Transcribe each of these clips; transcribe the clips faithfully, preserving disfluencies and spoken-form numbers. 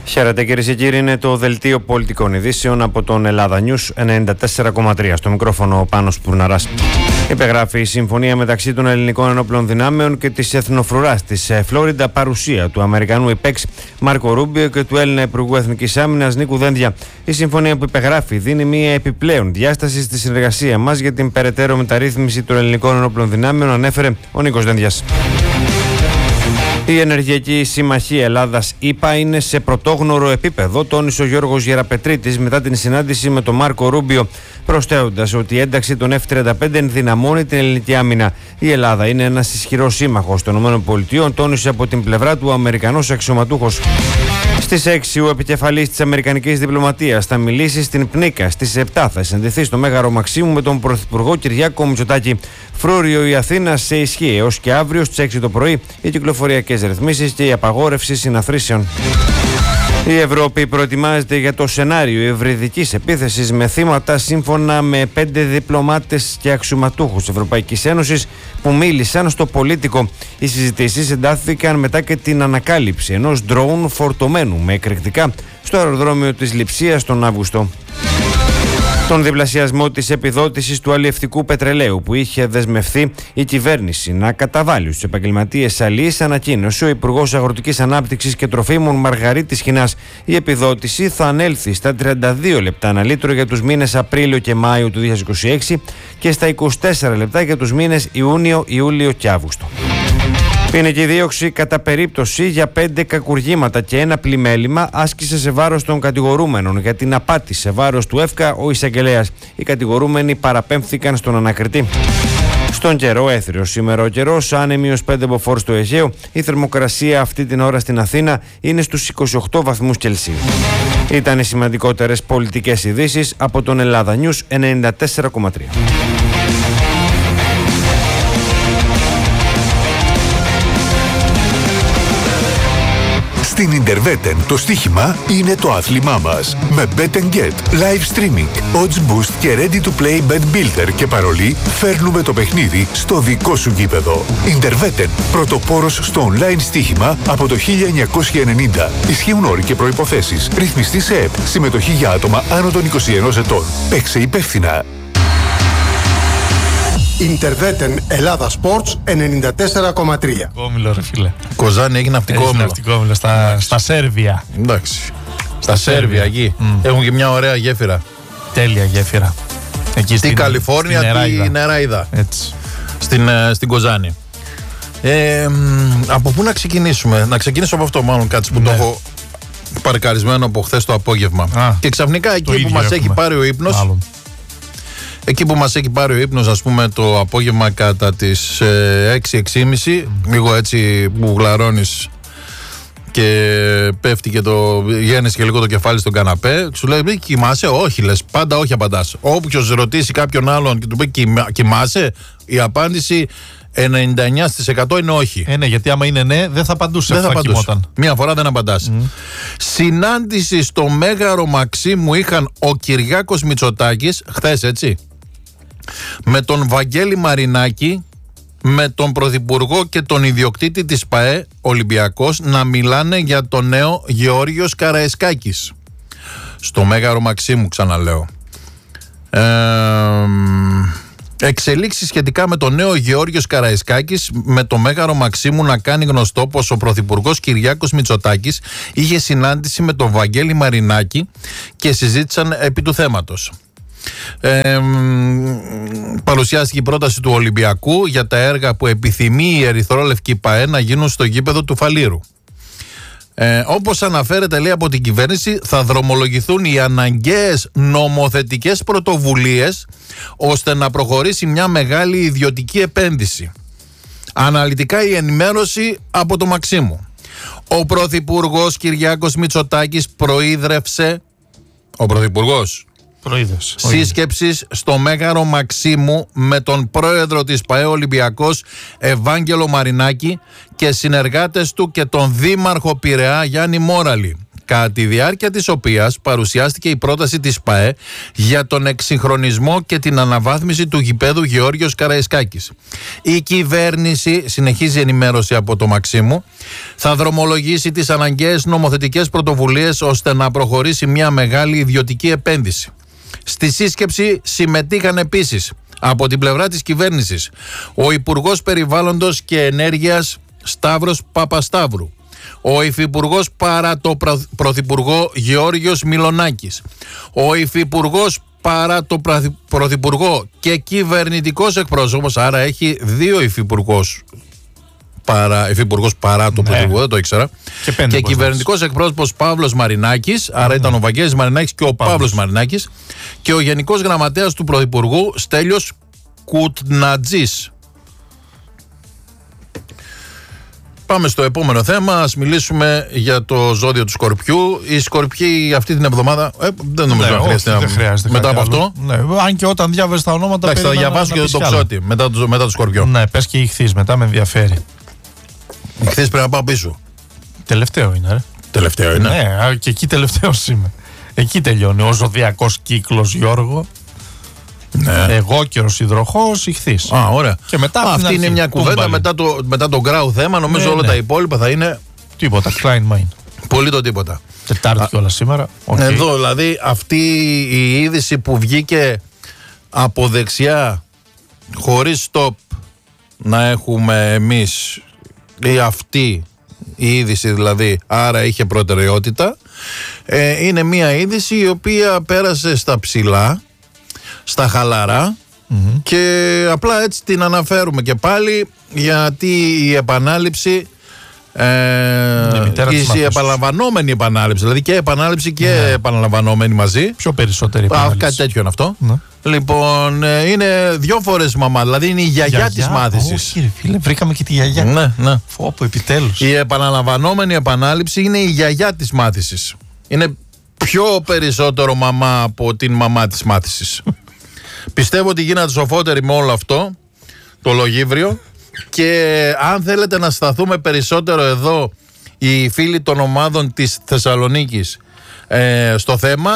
Χαίρετε κυρίες και κύριοι, είναι το Δελτίο Πολιτικών Ειδήσεων από τον Ελλάδα News ενενήντα τέσσερα κόμμα τρία. Στο μικρόφωνο ο Πάνος Πουρναράς. Υπεγράφει η συμφωνία μεταξύ των ελληνικών ενόπλων δυνάμεων και της εθνοφρουράς της Φλόριντα, παρουσία του Αμερικανού υπέξ Μάρκο Ρούμπιο και του Έλληνα Υπουργού Εθνικής Άμυνας Νίκου Δένδια. Η συμφωνία που υπεγράφει δίνει μια επιπλέον διάσταση στη συνεργασία μας για την περαιτέρω μεταρρύθμιση των ελληνικών ενόπλων δυνάμεων, ανέφερε ο Νίκος Δένδιας. Η Ενεργειακή Συμμαχία Ελλάδας-ΗΠΑ είναι σε πρωτόγνωρο επίπεδο, τόνισε ο Γιώργος Γεραπετρίτης μετά την συνάντηση με τον Μάρκο Ρούμπιο, προσθέτοντας ότι η ένταξη των εφ τριάντα πέντε ενδυναμώνει την ελληνική άμυνα. Η Ελλάδα είναι ένας ισχυρός σύμμαχος των ΗΠΑ, τόνισε από την πλευρά του ο Αμερικανός αξιωματούχος. Στις έξι ο επικεφαλής της Αμερικανικής Διπλωματίας θα μιλήσει στην Πνίκα. Στις επτά θα συνδεθεί στο Μέγαρο Μαξίμου με τον Πρωθυπουργό Κυριάκο Μητσοτάκη. Φρούριο η Αθήνα σε ισχύ έως και αύριο στις έξι το πρωί οι κυκλοφοριακές ρυθμίσεις και η απαγόρευση συναθρήσεων. Η Ευρώπη προετοιμάζεται για το σενάριο υβριδικής επίθεσης με θύματα, σύμφωνα με πέντε διπλωμάτες και αξιωματούχους της Ευρωπαϊκής Ένωσης που μίλησαν στο Πολίτικο. Οι συζητήσεις εντάθηκαν μετά και την ανακάλυψη ενός ντρόουν φορτωμένου με εκρηκτικά στο αεροδρόμιο της Λειψίας τον Αύγουστο. Τον διπλασιασμό της επιδότησης του αλλιευτικού πετρελαίου που είχε δεσμευθεί η κυβέρνηση να καταβάλει στους επαγγελματίες αλλιείς, ανακοίνωσε ο Υπουργός Αγροτικής Ανάπτυξης και Τροφίμων Μαργαρίτης Χινάς. Η επιδότηση θα ανέλθει στα τριάντα δύο λεπτά ανά λίτρο για τους μήνες Απρίλιο και Μάιο του δύο χιλιάδες είκοσι έξι και στα είκοσι τέσσερα λεπτά για τους μήνες Ιούνιο, Ιούλιο και Αύγουστο. Ποινική δίωξη κατά περίπτωση για πέντε κακουργήματα και ένα πλημέλημα άσκησε σε βάρος των κατηγορούμενων για την απάτη σε βάρος του ΕΦΚΑ ο εισαγγελέας. Οι κατηγορούμενοι παραπέμφθηκαν στον ανακριτή. Στον καιρό, έθριο σήμερα ο καιρός, άνεμιος πέντε μποφόρ στο Αιγαίο. Η θερμοκρασία αυτή την ώρα στην Αθήνα είναι στους είκοσι οκτώ βαθμούς Κελσίου. Ήταν οι σημαντικότερες πολιτικές ειδήσεις από τον Ελλάδα News ενενήντα τέσσερα κόμμα τρία. Στην Ιντερβέτεν το στοίχημα είναι το άθλημά μας. Με Bet and Get, live streaming, odds boost και ready to play bet builder και παρολί, φέρνουμε το παιχνίδι στο δικό σου γήπεδο. Ιντερβέτεν, πρωτοπόρος στο online στοίχημα από το χίλια εννιακόσια ενενήντα. Ισχύουν όροι και προϋποθέσεις. Ρυθμιστή σε ΕΠ. Συμμετοχή για άτομα άνω των είκοσι ενός ετών. Παίξε υπεύθυνα. Ιντερβέτεν Ελλάδα Sports ενενήντα τέσσερα κόμμα τρία. Ναυτικόμιλο, ρε φίλε. Κοζάνη έχει ναυτικόμιλο. Έχει ναυτικόμιλο στα, στα Σέρβια. Εντάξει. Στα Σέρβια εκεί. Mm. Έχουν και μια ωραία γέφυρα. Τέλεια γέφυρα. Εκεί στη στην Καλιφόρνια, τη Νεράιδα. Έτσι. Στην, στην Κοζάνη. Ε, από πού να ξεκινήσουμε? Να ξεκινήσω από αυτό, μάλλον κάτι που ναι. το έχω παρκαρισμένο από χθες το απόγευμα. Α, και ξαφνικά εκεί που μας έχουμε. έχει πάρει ο ύπνος. Μάλλον. Εκεί που μας έχει πάρει ο ύπνος, ας πούμε, το απόγευμα κατά τις ε, έξι έξι και μισή, mm. λίγο έτσι που γλαρώνεις και πέφτει και το γέννης και λίγο το κεφάλι στον καναπέ, σου λέει κοιμάσαι? Όχι, λες, πάντα όχι απαντάς. Όποιος ρωτήσει κάποιον άλλον και του πει κοιμάσαι, η απάντηση ενενήντα εννέα τοις εκατό είναι όχι. Ε, ναι, γιατί άμα είναι ναι, δεν θα απαντούσε. Δεν θα απαντούσε. Μία φορά δεν απαντάς. Mm. Συνάντηση στο Μέγαρο Μαξίμου είχαν ο Κυριάκος Μητσοτάκης, χθες έτσι, με τον Βαγγέλη Μαρινάκη, με τον Πρωθυπουργό και τον ιδιοκτήτη της ΠΑΕ Ολυμπιακός να μιλάνε για το νέο Γεώργιος Καραϊσκάκης. Στο Μέγαρο Μαξίμου, ξαναλέω. Ε, εξελίξεις σχετικά με το νέο Γεώργιος Καραϊσκάκης, με το Μέγαρο Μαξίμου να κάνει γνωστό πως ο Πρωθυπουργός Κυριάκος Μητσοτάκης είχε συνάντηση με τον Βαγγέλη Μαρινάκη και συζήτησαν επί του θέματος. Ε, παρουσιάστηκε η πρόταση του Ολυμπιακού για τα έργα που επιθυμεί η Ερυθρόλευκη ΠΑΕ να γίνουν στο γήπεδο του Φαλήρου. Ε, όπως αναφέρεται, λέει, από την κυβέρνηση, θα δρομολογηθούν οι αναγκαίες νομοθετικές πρωτοβουλίες ώστε να προχωρήσει μια μεγάλη ιδιωτική επένδυση. Αναλυτικά η ενημέρωση από το Μαξίμου. Ο Πρωθυπουργός Κυριάκος Μητσοτάκης προείδρευσε ο Πρωθυπουργός σύσκεψης στο Μέγαρο Μαξίμου με τον πρόεδρο της ΠΑΕ Ολυμπιακός Ευάγγελο Μαρινάκη και συνεργάτες του και τον δήμαρχο Πειραιά Γιάννη Μόραλη. κατά τη διάρκεια της οποίας παρουσιάστηκε η πρόταση της ΠΑΕ για τον εξυγχρονισμό και την αναβάθμιση του γηπέδου Γεώργιος Καραϊσκάκης. Η κυβέρνηση, συνεχίζει η ενημέρωση από το Μαξίμου, θα δρομολογήσει τις αναγκαίες νομοθετικές πρωτοβουλίες ώστε να προχωρήσει μια μεγάλη ιδιωτική επένδυση. Στη σύσκεψη συμμετείχαν επίσης από την πλευρά της κυβέρνησης ο Υπουργός Περιβάλλοντος και Ενέργειας Σταύρος Παπασταύρου, ο Υφυπουργός παρά το Πρωθυπουργό Γεώργιος Μιλονάκης, ο Υφυπουργός παρά το Πρωθυπουργό και κυβερνητικός εκπρόσωπος, άρα έχει δύο υφυπουργός παρά, υφυπουργός παρά το ναι. Πρωθυπουργό, δεν το ήξερα, και, και κυβερνητικός εκπρόσωπος Παύλος Μαρινάκης, άρα ήταν ο Βαγγέλης Μαρινάκης και ο Παύλος, Παύλος Μαρινάκης, και ο Γενικός Γραμματέας του Πρωθυπουργού Στέλιος Κουτνατζής. Πάμε στο επόμενο θέμα. Ας μιλήσουμε για το ζώδιο του Σκορπιού. Οι Σκορπιοί αυτή την εβδομάδα. Ε, δεν νομίζω ναι, να χρειάζεται. Όχι, δεν χρειάζεται μετά από αυτό. Ναι, αν και όταν διάβαζε τα ονόματα. Εντάξει, θα διαβάσω και το Τοξότη μετά το, μετά το Σκορπιό. Ναι, πες και η Ιχθύς μετά, με ενδιαφέρει. Η Ιχθύς πρέπει να πάω πίσω. Τελευταίο είναι, ρε. Τελευταίο είναι. Ναι, και εκεί τελευταίος είμαι. Εκεί τελειώνει ο ζωδιακός κύκλος, Γιώργο. Ναι. Εγώ και ο Υδροχόος, Ιχθύς. Α, ωραία. Και μετά Α, αυτή είναι μια κουβέντα μετά το, μετά το γκράου θέμα. Νομίζω ναι, όλα ναι. τα υπόλοιπα θα είναι. Τίποτα, Klein Mind. Πολύ το τίποτα. Τετάρτη κιόλας σήμερα. Okay. Εδώ δηλαδή αυτή η είδηση που βγήκε από δεξιά χωρίς stop να έχουμε εμείς, ή αυτή η είδηση δηλαδή, άρα είχε προτεραιότητα. Ε, είναι μια είδηση η οποία πέρασε στα ψηλά, στα χαλαρά, mm-hmm. και απλά έτσι την αναφέρουμε και πάλι, γιατί η επανάληψη ε, η επαναλαμβανόμενη επανάληψη, δηλαδή και επανάληψη και yeah. επαναλαμβανόμενη μαζί. Πιο περισσότερη επανάληψη. Α, κάτι τέτοιο είναι αυτό. Ναι. Λοιπόν, είναι δυο φορές μαμά, δηλαδή είναι η γιαγιά, γιαγιά της μάθησης. Όχι ρε φίλε, βρήκαμε και τη γιαγιά. Ναι, ναι. Φόπο, επιτέλους. Η επαναλαμβανόμενη επανάληψη είναι η γιαγιά της μάθησης. Είναι πιο περισσότερο μαμά από την μαμά της μάθησης. Πιστεύω ότι γίνατε σοφότεροι με όλο αυτό το λογίβριο, και αν θέλετε να σταθούμε περισσότερο εδώ οι φίλοι των ομάδων της Θεσσαλονίκης ε, στο θέμα,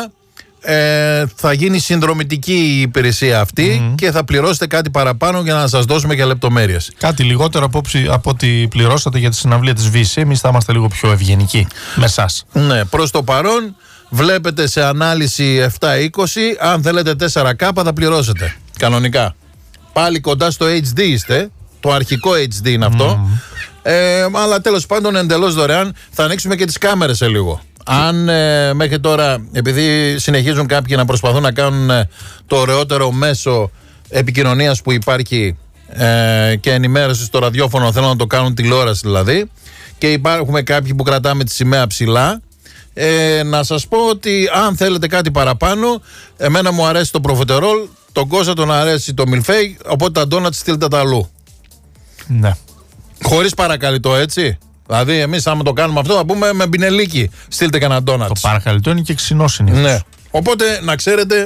ε, θα γίνει συνδρομητική η υπηρεσία αυτή, mm-hmm. και θα πληρώσετε κάτι παραπάνω για να σας δώσουμε και λεπτομέρειες. Κάτι λιγότερο από, από ό,τι πληρώσατε για τη συναυλία της Βύση. Εμείς θα είμαστε λίγο πιο ευγενικοί με εσάς. Ναι, προς το παρόν βλέπετε σε ανάλυση επτά είκοσι, αν θέλετε τέσσερα κέι θα πληρώσετε κανονικά. Πάλι κοντά στο έιτς ντι είστε, το αρχικό έιτς ντι είναι αυτό, mm. ε, αλλά τέλος πάντων εντελώς δωρεάν. Θα ανοίξουμε και τις κάμερες σε λίγο. Αν ε, μέχρι τώρα, επειδή συνεχίζουν κάποιοι να προσπαθούν να κάνουν ε, το ωραιότερο μέσο επικοινωνίας που υπάρχει ε, και ενημέρωση στο ραδιόφωνο, θέλουν να το κάνουν τηλεόραση δηλαδή, και υπάρχουμε κάποιοι που κρατάμε τη σημαία ψηλά, Ε, να σας πω ότι αν θέλετε κάτι παραπάνω, εμένα μου αρέσει το προφετερόλ, τον Κώστα τον αρέσει το μιλφέι, οπότε τα ντόνατς στείλτε τα αλλού. Ναι. Χωρίς παρακαλυτό, έτσι. Δηλαδή εμείς άμα το κάνουμε αυτό θα πούμε με μπινελίκι, στείλτε κανένα ντόνατς. Το παρακαλυτό είναι και ξινό συνήθως. Ναι. Οπότε να ξέρετε,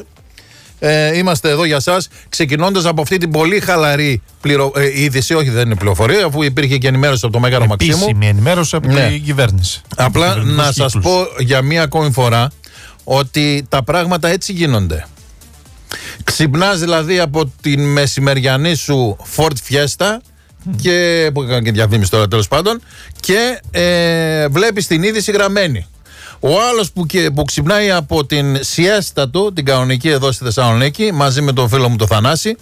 ε, είμαστε εδώ για σας, ξεκινώντας από αυτή την πολύ χαλαρή πληρο... ε, είδηση, όχι δεν είναι πληροφορία, αφού υπήρχε και ενημέρωση από το Μέγαρο Μαξίμου. Επίσημη ενημέρωση από ναι. την κυβέρνηση. Απλά να σας πω για μία ακόμη φορά ότι τα πράγματα έτσι γίνονται. Ξυπνάς δηλαδή από την μεσημεριανή σου Ford Fiesta, mm. και, που έκανε και διαφήμιση τώρα τέλος πάντων, και ε, βλέπεις την είδηση γραμμένη. Ο άλλος που, που ξυπνάει από την σιέστα του, την κανονική εδώ στη Θεσσαλονίκη, μαζί με τον φίλο μου τον Θανάση,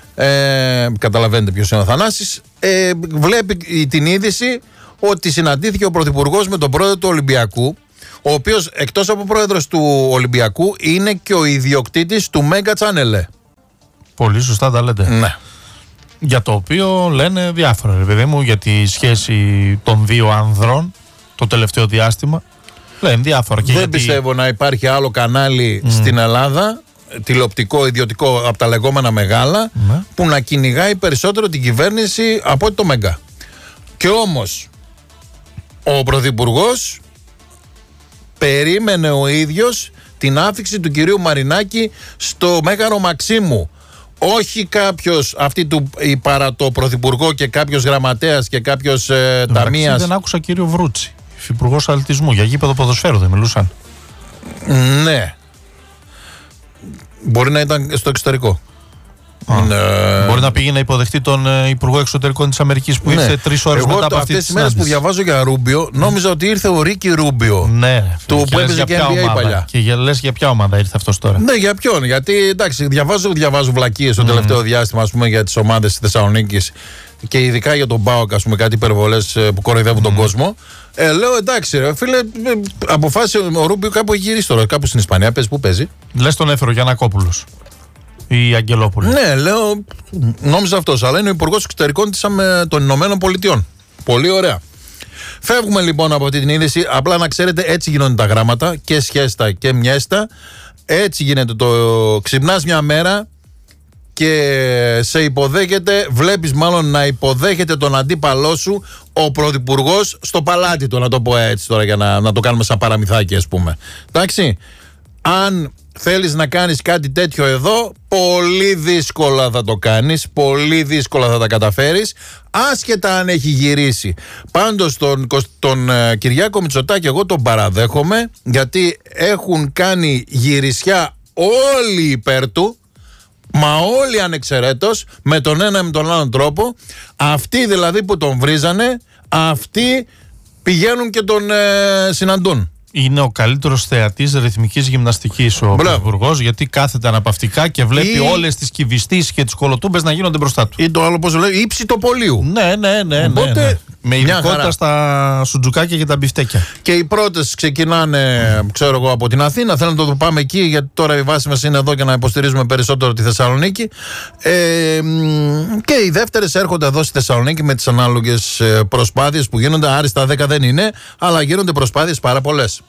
ε, καταλαβαίνετε ποιος είναι ο Θανάσης, ε, βλέπει την είδηση ότι συναντήθηκε ο Πρωθυπουργός με τον πρόεδρο του Ολυμπιακού, ο οποίος εκτός από πρόεδρος του Ολυμπιακού είναι και ο ιδιοκτήτης του Mega Channel. Πολύ σωστά τα λέτε. Ναι. Για το οποίο λένε διάφορα, ρε παιδί μου, για τη σχέση των δύο ανδρών το τελευταίο διάστημα. Λένε διάφορα. Και δεν γιατί... πιστεύω να υπάρχει άλλο κανάλι mm. στην Ελλάδα, τηλεοπτικό, ιδιωτικό, από τα λεγόμενα μεγάλα, mm. που να κυνηγάει περισσότερο την κυβέρνηση από ότι το Μέγκα. Και όμως ο Πρωθυπουργός περίμενε ο ίδιος την άφιξη του κυρίου Μαρινάκη στο Μέγαρο Μαξίμου. Όχι κάποιος, αυτή του η παρά το Πρωθυπουργό και κάποιος γραμματέας και κάποιος ε, ταμείας. Δεν άκουσα κύριο Βρούτσι. Υφυπουργός Αθλητισμού. Για γήπεδο ποδοσφαίρου δεν μιλούσαν? Ναι. Μπορεί να ήταν στο εξωτερικό. Ναι. Μπορεί να πήγε να υποδεχτεί τον ε, Υπουργό Εξωτερικών της Αμερικής που ναι. ήρθε τρεις ώρες μετά από αυτή τη συνάντηση. Αυτές τις μέρες που διαβάζω για Ρούμπιο, νόμιζα ότι ήρθε ο Ρίκι Ρούμπιο. Ναι, του που έπαιζε και N B A παλιά. Και για, λες για ποια ομάδα ήρθε αυτός τώρα? Ναι, για ποιον? Γιατί εντάξει, διαβάζω, διαβάζω βλακίες το mm. τελευταίο διάστημα, ας πούμε, για τις ομάδες της Θεσσαλονίκης και ειδικά για τον ΠΑΟΚ, ας πούμε, κάτι υπερβολές που κοροϊδεύουν mm. τον κόσμο. Ε, λέω εντάξει, ρε, φίλε, αποφάσισε ο Ρούμπιο κάπου έχει γυρίσει τώρα, κάπου στην Ισπανία. Παίζει, πού παίζει? Λες τον έφερε ο Γιαννακόπουλος ή Αγγελόπουλο? Ναι, λέω, νόμιζα αυτός, αλλά είναι ο Υπουργός Εξωτερικών της, των Ηνωμένων Πολιτειών. Πολύ ωραία. Φεύγουμε λοιπόν από αυτή την είδηση. Απλά να ξέρετε, έτσι γίνονται τα γράμματα, και σχέστα και μιέστα. Έτσι γίνεται το. Ξυπνάς μια μέρα και σε υποδέχεται, βλέπεις μάλλον να υποδέχεται τον αντίπαλό σου ο πρωθυπουργός στο παλάτι του, να το πω έτσι τώρα για να, να το κάνουμε σαν παραμυθάκι, ας πούμε. Εντάξει. Αν θέλεις να κάνεις κάτι τέτοιο εδώ, πολύ δύσκολα θα το κάνεις, πολύ δύσκολα θα τα καταφέρεις, άσχετα αν έχει γυρίσει. Πάντως τον, τον uh, Κυριάκο Μητσοτάκη εγώ τον παραδέχομαι, γιατί έχουν κάνει γυρισιά όλοι υπέρ του, μα όλοι ανεξαιρέτως, με τον ένα με τον άλλον τρόπο. Αυτοί δηλαδή που τον βρίζανε, αυτοί πηγαίνουν και τον uh, συναντούν. Είναι ο καλύτερος θεατής ρυθμικής γυμναστικής ο Πρωθυπουργός, γιατί κάθεται αναπαυτικά και βλέπει ή... όλες τις κυβιστήσεις και τις κολοτούμπες να γίνονται μπροστά του. Ή το άλλο, πώς λέει, ύψη το πολίου. Ναι, ναι, ναι. Οπότε, ναι, ναι. Με ειδικότητα στα σουτζουκάκια και τα μπιφτέκια. Και οι πρώτες ξεκινάνε, mm. ξέρω εγώ, από την Αθήνα. Θέλω να το πάμε εκεί, γιατί τώρα η βάση μας είναι εδώ και να υποστηρίζουμε περισσότερο τη Θεσσαλονίκη. Ε, και οι δεύτερες έρχονται εδώ στη Θεσσαλονίκη με τις ανάλογες προσπάθειες που γίνονται. Άριστα δέκα δεν είναι, αλλά γίνονται προσπάθειες πάρα πολλές.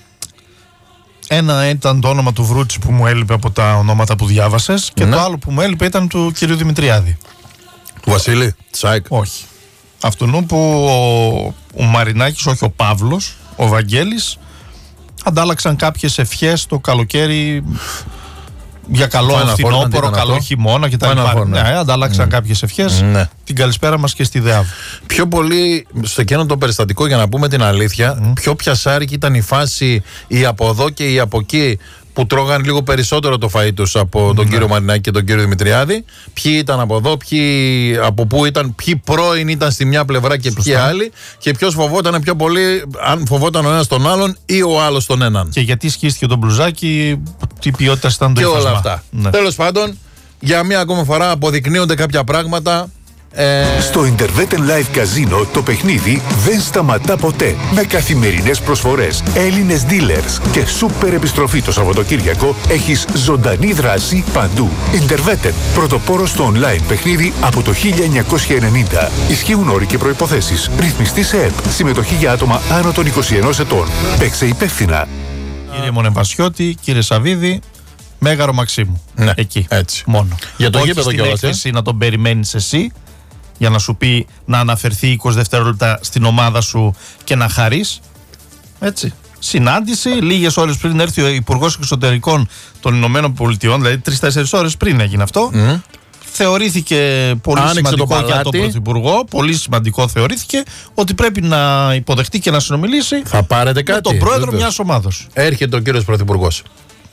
Ένα ήταν το όνομα του Βρούτσι που μου έλειπε από τα ονόματα που διάβασες, και ναι. το άλλο που μου έλειπε ήταν του κυρίου Δημητριάδη. Του Βασίλη Τσάικ. Όχι. Αυτού που ο, ο Μαρινάκης, όχι ο Παύλος, ο Βαγγέλης, αντάλλαξαν κάποιες ευχές το καλοκαίρι για καλό φθινόπωρο, καλό χειμώνα κτλ. Ναι, αντάλλαξαν mm. κάποιες ευχές. Mm. Την καλησπέρα μας και στη ΔΕΑΒ. Πιο πολύ στο εκείνο το περιστατικό, για να πούμε την αλήθεια, mm. πιο πιασάρικη ήταν η φάση η από εδώ και η από εκεί, που τρώγαν λίγο περισσότερο το φαΐ τους από τον mm. κύριο Μαρινάκη και τον κύριο Δημητριάδη. Ποιοι ήταν από εδώ, ποιοι από πού ήταν, ποιοι πρώην ήταν στη μια πλευρά και Σωστά. ποιοι άλλοι, και ποιος φοβόταν πιο πολύ, αν φοβόταν ο ένας τον άλλον ή ο άλλος τον έναν. Και γιατί σκίστηκε το μπλουζάκι, τι ποιότητα ήταν το ύφασμα. Και όλα αυτά. Ναι. Τέλος πάντων, για μία ακόμα φορά αποδεικνύονται κάποια πράγματα. Ε... Στο Interveten Live Casino το παιχνίδι δεν σταματά ποτέ. Με καθημερινές προσφορές, Έλληνες dealers και σούπερ επιστροφή το Σαββατοκύριακο, έχεις ζωντανή δράση παντού. Interveten, πρωτοπόρος στο online παιχνίδι από το χίλια εννιακόσια ενενήντα. Ισχύουν όροι και προϋποθέσεις. Ρυθμιστή σε ΕΠ. Συμμετοχή για άτομα άνω των είκοσι ενός ετών. Παίξε υπεύθυνα. Κύριε Μονεβασιώτη, κύριε Σαββίδη, Μέγαρο Μαξίμου. Ναι, εκεί. Έτσι. Μόνο. Για το γήπεδο κιόλας. Όχι να τον περιμένεις εσύ, για να σου πει να αναφερθεί είκοσι δευτερόλεπτα στην ομάδα σου και να χαρείς. Έτσι. Συνάντηση, λίγες ώρες πριν έρθει ο Υπουργός Εξωτερικών των Ηνωμένων Πολιτειών, δηλαδή τρεις-τέσσερις ώρες πριν έγινε αυτό. Mm. Θεωρήθηκε πολύ Άνοιξε σημαντικό το για τον Πρωθυπουργό, πολύ σημαντικό θεωρήθηκε ότι πρέπει να υποδεχτεί και να συνομιλήσει Θα πάρετε κάτι, με τον πρόεδρο μιας ομάδος. Έρχεται ο κύριος Πρωθυπουργός.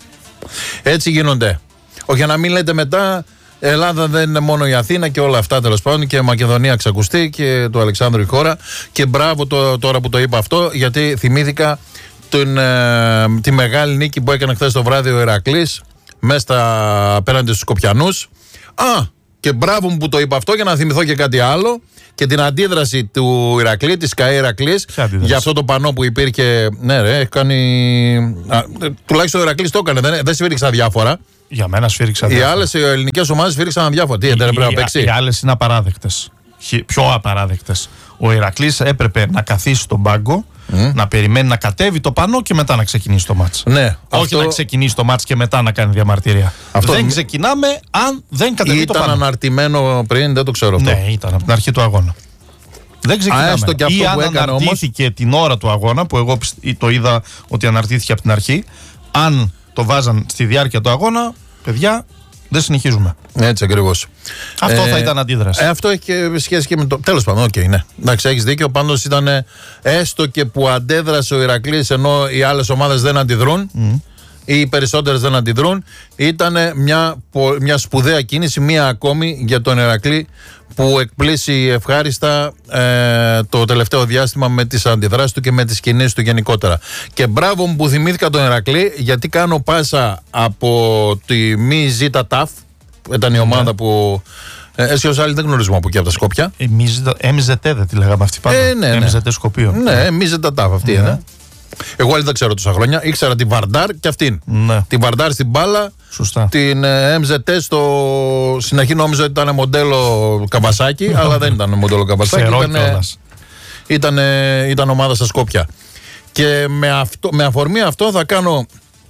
Έτσι γίνονται. Όχι, να μην λέτε μετά, Ελλάδα δεν είναι μόνο η Αθήνα και όλα αυτά, τέλος πάντων, και Μακεδονία ξακουστεί και του Αλεξάνδρου η χώρα. Και μπράβο το, τώρα που το είπα αυτό, γιατί θυμήθηκα την, ε, τη μεγάλη νίκη που έκανε χθες το βράδυ ο Ηρακλής μέσα στα απέναντι στους Σκοπιανούς. Α, και μπράβο μου που το είπα αυτό, για να θυμηθώ και κάτι άλλο, και την αντίδραση του Ηρακλή, της ΚΑΕ Ηρακλής, για αυτό το πανό που υπήρχε. Ναι, ρε, έχει κάνει. Α, τουλάχιστον ο Ηρακλής το έκανε, δεν, δεν σφύριξαν διάφορα. Για μένα σφύριξαν διάφορα. Οι άλλες ελληνικές ομάδες σφύριξαν αδιάφορα. Τι, δεν πρέπει να παίξει. Οι άλλες είναι απαράδεκτες. Πιο απαράδεκτες. Ο Ηρακλής έπρεπε να καθίσει στον πάγκο, mm. να περιμένει να κατέβει το πανό και μετά να ξεκινήσει το μάτς. Ναι, όχι αυτό... να ξεκινήσει το μάτς και μετά να κάνει διαμαρτυρία. Αυτό... Δεν ξεκινάμε αν δεν κατέβει το πανό. Ήταν αναρτημένο πριν, δεν το ξέρω αυτό. Ναι, ήταν από την αρχή του αγώνα. Δεν ξεκινάμε. Α, και αυτό ή που αν αναρτήθηκε όμως... την ώρα του αγώνα, που εγώ το είδα ότι αναρτήθηκε από την αρχή, αν το βάζαν στη διάρκεια του αγώνα, παιδιά, Δεν συνεχίζουμε. Έτσι ακριβώς. Αυτό ε, θα ήταν αντίδραση. Ε, αυτό έχει και σχέση και με το. Τέλος πάντων, οκ, okay, ναι. Εντάξει, έχεις δίκιο. Πάντως ήταν έστω και που αντέδρασε ο Ηρακλής ενώ οι άλλες ομάδες δεν αντιδρούν. Mm. Ή οι περισσότερες δεν αντιδρούν. Ήταν μια, μια σπουδαία κίνηση, μία ακόμη για τον Ηρακλή που εκπλήσει ευχάριστα ε, το τελευταίο διάστημα με τις αντιδράσεις του και με τις κινήσεις του γενικότερα. Και μπράβο μου που θυμήθηκα τον Ηρακλή, γιατί κάνω πάσα από τη μη Ζήτα Ταφ, ήταν η ομάδα ναι. που ε, εσύ ως άλλοι δεν γνωρίζουμε από εκεί από τα Σκόπια. Εμ Ζετ δεν τη λέγαμε αυτή πάντα. Ε, ναι, ναι. Εμ Ζετ Σκοπίο. Ναι, μη Ζήτα Ταφ αυτή ναι. είναι. Εγώ άλλη δεν ξέρω τόσα χρόνια. Ήξερα τη Βαρντάρ και αυτήν. Ναι. Τη Βαρντάρ στην μπάλα. Σωστά. Την εμ ζετ στο. Στην αρχή νόμιζα ότι ήταν μοντέλο Καβασάκι, αλλά δεν ήταν μοντέλο Καβασάκι. Ήταν, ήταν, ήταν ομάδα στα Σκόπια. Και με, αυτό, με αφορμή αυτό θα κάνω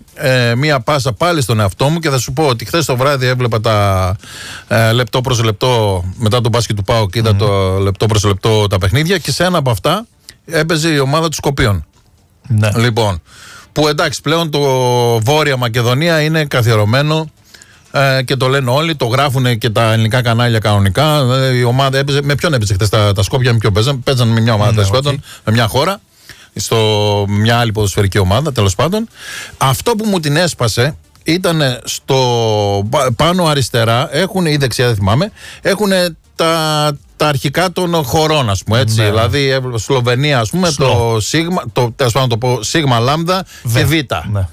ε, μία πάσα πάλι στον εαυτό μου και θα σου πω ότι χθες το βράδυ έβλεπα τα ε, λεπτό προς λεπτό μετά τον μπάσκετ του ΠΑΟΚ και είδα mm. το λεπτό προς λεπτό τα παιχνίδια και σε ένα από αυτά έπαιζε η ομάδα του Σκοπίων. Ναι. Λοιπόν, που εντάξει πλέον το Βόρεια Μακεδονία είναι καθιερωμένο ε, και το λένε όλοι, το γράφουν και τα ελληνικά κανάλια κανονικά. Ε, η ομάδα έπαιζε, με ποιον έπαιζε χθες τα, τα Σκόπια, με ποιον παίζαν, παίζαν με μια ομάδα τέλος πάντων, okay. με μια χώρα, στο μια άλλη ποδοσφαιρική ομάδα τέλος πάντων. Αυτό που μου την έσπασε ήταν στο πάνω αριστερά, έχουν ή δεξιά δεν θυμάμαι, έχουν τα, τα αρχικά των χωρών, ας πούμε, έτσι. Ναι. Δηλαδή, Σλοβενία, ας πούμε, Σλο. το Σίγμα, το, τέλος πάντων το πω, Σίγμα, Λάμδα και Β. Ναι.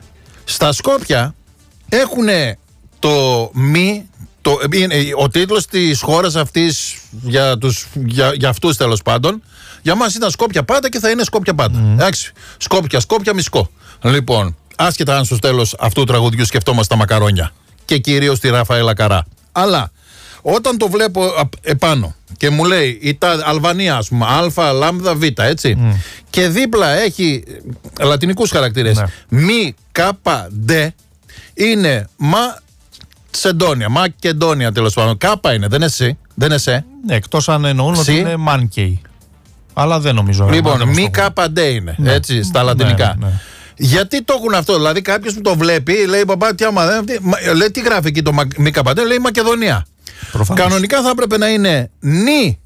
Στα Σκόπια έχουν το μη, το, ο τίτλος της χώρας αυτής για, τους, για, για αυτούς τέλος πάντων, για μας ήταν Σκόπια πάντα και θα είναι Σκόπια πάντα. Mm. Εντάξει, Σκόπια, Σκόπια, Μισκό. Λοιπόν, άσχετα αν στο τέλος αυτού του τραγουδιού σκεφτόμαστε τα μακαρόνια και κυρίως τη Ραφαέλα Καρά. Αλλά όταν το βλέπω επάνω και μου λέει η τα, Αλβανία, ας πούμε, Α, Λάμδα, Β, έτσι. Mm. Και δίπλα έχει λατινικούς χαρακτήρες. Ναι. Μη, Κάπα, Ντε, είναι Μα, Σεντόνια, Μακεντόνια τέλος πάντων. Κάπα είναι, δεν είναι Σι, δεν είναι Σε. Ναι, εκτός αν εννοούν ότι είναι Μάνκεϊ. Αλλά δεν νομίζω. Λοιπόν, Μη, Κάπα, Ντε είναι, ναι. έτσι, στα λατινικά. Ναι, ναι. Γιατί το έχουν αυτό, δηλαδή κάποιος που το βλέπει λέει παπά, τι άμα δεν λέει, τι γράφει εκεί το Μη, Κάπα, Ντε, λέει Μακεδονία. Προφανώς. Κανονικά θα έπρεπε να είναι νη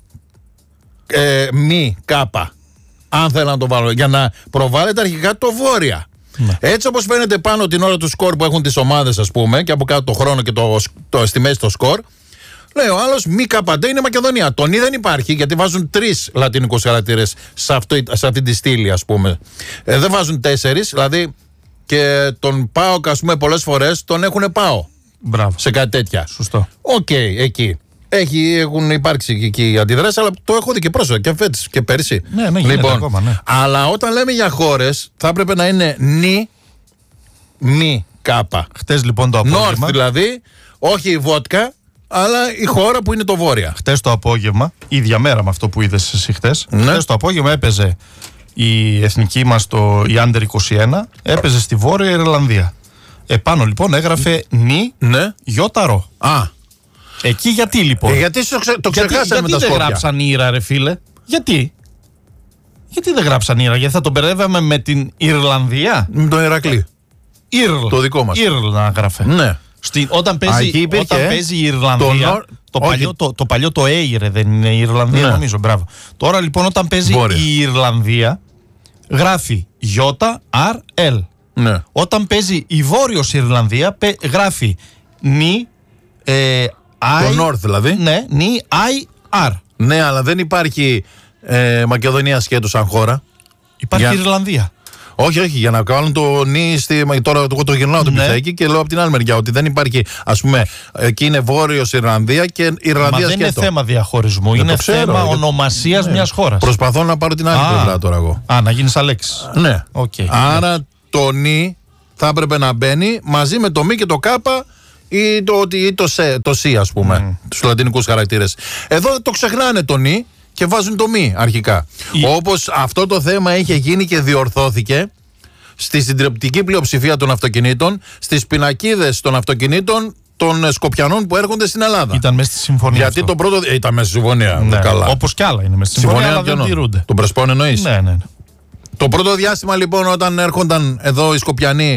ε, μη κάπα, αν θέλω να το βάλω, για να προβάλλεται αρχικά το Βόρεια. Ναι. Έτσι όπως φαίνεται πάνω την ώρα του σκορ που έχουν τις ομάδες, ας πούμε, και από κάτω το χρόνο και το, το, στη μέση το σκορ, λέει ο άλλος μη καπαντέ είναι Μακεδονία. Το νη δεν υπάρχει γιατί βάζουν τρεις λατινικούς χαρακτήρες σε, σε αυτή τη στήλη, ας πούμε. Ε, δεν βάζουν τέσσερις, δηλαδή και τον ΠΑΟΚ, ας πούμε, πολλές φορές τον έχουν ΠΑΟ. Μπράβο. Σε κάτι τέτοια. Σωστό. Οκ, okay, εκεί. Έχει, έχουν υπάρξει εκεί αντιδράσεις, αλλά το έχω δει και πρόσφατα και φέτος και πέρσι. Ναι, ναι, λοιπόν, ακόμα, ναι. Αλλά όταν λέμε για χώρες, θα έπρεπε να είναι νη, μη, κάπα. Χτες λοιπόν το απόγευμα. North δηλαδή, όχι η βότκα, αλλά η χώρα που είναι το Βόρεια. Χτες το απόγευμα, ίδια μέρα με αυτό που είδες εσύ χτες. Ναι. Χτες το απόγευμα έπαιζε η εθνική μας, το, η Άντερ είκοσι ένα, έπαιζε στη Βόρεια Ιρλανδία. Επάνω λοιπόν έγραφε νη, ναι. γιώτα ρο. Α. Εκεί γιατί λοιπόν. Ε, γιατί το, ξε, το ξεχάσαμε γιατί, με τα γιατί δεν γράψαν Ήρα, ρε φίλε. Γιατί. Γιατί δεν γράψαν Ήρα, γιατί θα τον μπερδεύαμε με την Ιρλανδία. Με τον Ηρακλή. Ήρλ. Το δικό μας. Ήρλ να γράφε. Ναι. Στη, όταν παίζει, όταν παίζει η Ιρλανδία. Το, το, παλιό, το, το παλιό το Έιρε δεν είναι η Ιρλανδία, ναι. νομίζω. Μπράβο. Τώρα λοιπόν όταν παίζει Βόρεια. Η Ιρλανδία γράφει Ιώτα Αρ Ελ. Ναι. Όταν παίζει η Βόρειος Ιρλανδία γράφει νι ε, I, το North δηλαδή. Ναι, νι άι αρ. Ναι, αλλά δεν υπάρχει ε, Μακεδονία σκέτο σαν χώρα. Υπάρχει για... Ιρλανδία. Όχι, όχι, για να κάνουν το νι στη... Τώρα εγώ το γυρνάω το ναι. πιθέκι και λέω από την άλλη μεριά ότι δεν υπάρχει, ας πούμε, εκεί είναι Βόρειος Ιρλανδία και Ιρλανδία σκέτο. Μα δεν είναι θέμα διαχωρισμού, δεν είναι θέμα ξέρω, ονομασίας ναι. μιας χώρας. Προσπαθώ να πάρω την άλλη πλευρά τώρα εγώ. Α, να γίνεις Αλέξης. Ναι. Okay. Άρα το νι θα έπρεπε να μπαίνει μαζί με το μη και το κάπα ή το, ή το, σε, το σι, ας πούμε, mm. τους λατινικούς χαρακτήρες. Εδώ το ξεχνάνε το νι και βάζουν το μη αρχικά. Η... Όπως αυτό το θέμα είχε γίνει και διορθώθηκε στη συντριπτική πλειοψηφία των αυτοκινήτων, στις πινακίδες των αυτοκινήτων των Σκοπιανών που έρχονται στην Ελλάδα. Ήταν μέσα στη συμφωνία. Γιατί αυτό. Το πρώτο. Ε, ήταν μέσα στη συμφωνία. Ναι, όπως κι άλλα είναι μέσα στη συμφωνία, συμφωνία αλλά δεν τηρούνται. Τον Πρεσπόν εννοείς. Ναι, ναι, ναι. Το πρώτο διάστημα λοιπόν όταν έρχονταν εδώ οι Σκοπιανοί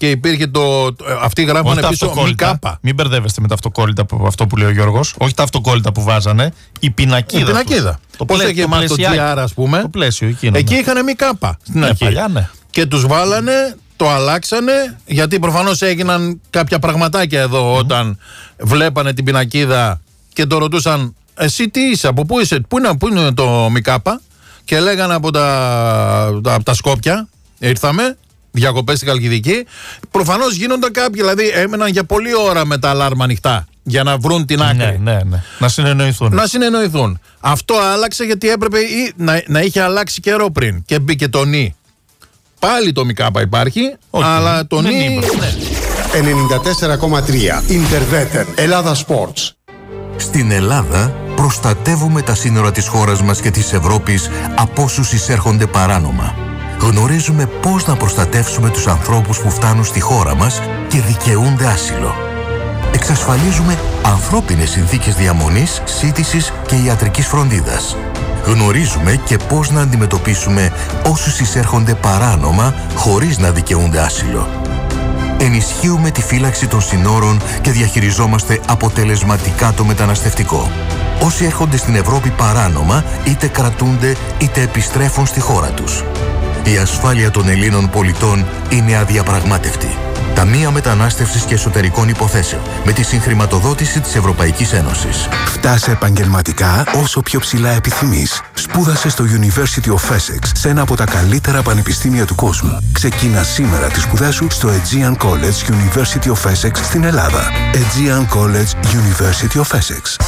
και υπήρχε το. Αυτοί γράφανε πίσω μη κάπα. Μην μπερδεύεστε με τα αυτοκόλλητα, αυτό που λέει ο Γιώργος. Όχι τα αυτοκόλλητα που βάζανε, η πινακίδα. Η πινακίδα. Πώς έχει εμάς το τζι αρ, ας πούμε. Το πλαίσιο εκείνο. Εκεί είχαν μη κάπα. Ναι, παλιά, ναι. Και τους βάλανε, το αλλάξανε, γιατί προφανώς έγιναν κάποια πραγματάκια εδώ mm. όταν βλέπανε την πινακίδα και το ρωτούσαν, εσύ τι είσαι, από πού είσαι, πού είναι, πού είναι το μη κάπα, και λέγανε από τα, τα, από τα Σκόπια, ήρθαμε, διακοπές στην Χαλκιδική. Προφανώς γίνονταν κάποιοι, δηλαδή έμεναν για πολλή ώρα με τα αλάρμα ανοιχτά για να βρουν την άκρη. Ναι, ναι, ναι. Να συνεννοηθούν. Να συνεννοηθούν. Αυτό άλλαξε γιατί έπρεπε ή, να, να είχε αλλάξει καιρό πριν και μπήκε το νι. Πάλι το μη κάπα υπάρχει, okay. αλλά το νι. Ναι. ενενήντα τέσσερα κόμμα τρία Interveter Ελλάδα Sports. Στην Ελλάδα προστατεύουμε τα σύνορα της χώρας μας και της Ευρώπης από όσους εισέρχονται παράνομα. Γνωρίζουμε πώς να προστατεύσουμε τους ανθρώπους που φτάνουν στη χώρα μας και δικαιούνται άσυλο. Εξασφαλίζουμε ανθρώπινες συνθήκες διαμονής, σύντησης και ιατρικής φροντίδας. Γνωρίζουμε και πώς να αντιμετωπίσουμε όσους εισέρχονται παράνομα χωρίς να δικαιούνται άσυλο. Ενισχύουμε τη φύλαξη των συνόρων και διαχειριζόμαστε αποτελεσματικά το μεταναστευτικό. Όσοι έρχονται στην Ευρώπη παράνομα, είτε κρατούνται είτε επιστρέφουν στη χώρα τους. Η ασφάλεια των Ελλήνων πολιτών είναι αδιαπραγμάτευτη. Ταμεία Μετανάστευσης και Εσωτερικών Υποθέσεων, με τη συγχρηματοδότηση της Ευρωπαϊκής Ένωσης. Φτάσε επαγγελματικά όσο πιο ψηλά επιθυμείς. Σπούδασε στο University of Essex, σε ένα από τα καλύτερα πανεπιστήμια του κόσμου. Ξεκίνα σήμερα τις σπουδές σου στο Aegean College University of Essex στην Ελλάδα. Aegean College University of Essex.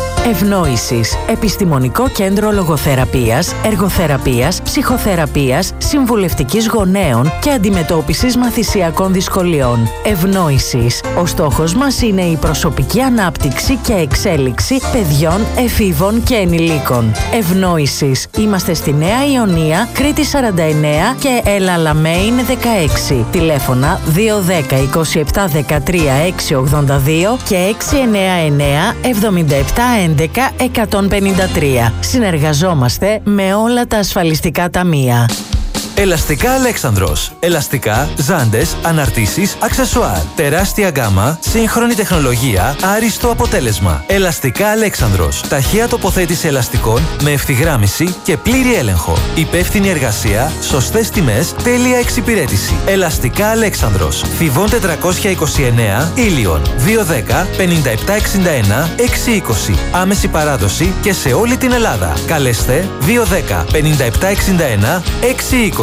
Ευνόησης. Επιστημονικό κέντρο λογοθεραπείας, εργοθεραπείας, ψυχοθεραπείας, συμβουλευτικής γονέων και αντιμετώπισης μαθησιακών δυσκολιών. Ευνόησης. Ο στόχος μας είναι η προσωπική ανάπτυξη και εξέλιξη παιδιών, εφήβων και ενηλίκων. Ευνόησης. Είμαστε στη Νέα Ιωνία, Κρήτη σαράντα εννέα και Έλα Λαμέιν δεκαέξι. Τηλέφωνα δύο ένα μηδέν είκοσι επτά δεκατρία έξι ογδόντα δύο και έξι εννέα εννέα εβδομήντα επτά έντεκα εκατόν πενήντα τρία. Συνεργαζόμαστε με όλα τα ασφαλιστικά ταμεία. Ελαστικά Αλέξανδρος. Ελαστικά, ζάντες, αναρτήσεις, αξεσουάρ. Τεράστια γκάμα, σύγχρονη τεχνολογία, άριστο αποτέλεσμα. Ελαστικά Αλέξανδρος. Ταχεία τοποθέτηση ελαστικών με ευθυγράμμιση και πλήρη έλεγχο. Υπεύθυνη εργασία, σωστές τιμές, τέλεια εξυπηρέτηση. Ελαστικά Αλέξανδρος. Θηβών τετρακόσια είκοσι εννέα, Ήλιον. δύο ένα μηδέν πενήντα επτά εξήντα ένα έξι είκοσι. Άμεση παράδοση και σε όλη την Ελλάδα. Καλέστε δύο ένα μηδέν πενήντα επτά εξήντα ένα έξι είκοσι.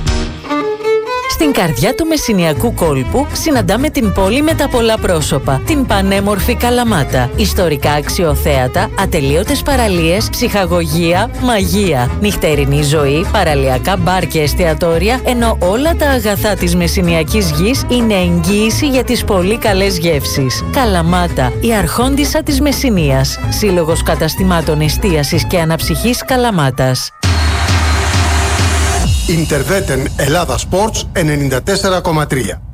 Στην καρδιά του Μεσσηνιακού κόλπου συναντάμε την πόλη με τα πολλά πρόσωπα, την πανέμορφη Καλαμάτα. Ιστορικά αξιοθέατα, ατελείωτες παραλίες, ψυχαγωγία, μαγεία, νυχτερινή ζωή, παραλιακά μπαρ και εστιατόρια, ενώ όλα τα αγαθά της Μεσσηνιακής γης είναι εγγύηση για τις πολύ καλές γεύσεις. Καλαμάτα, η αρχόντισσα της Μεσσηνίας. Σύλλογος καταστημάτων εστίασης και αναψυχής Καλαμάτας. Interveter Ελλάδα Sports ενενήντα τέσσερα κόμμα τρία.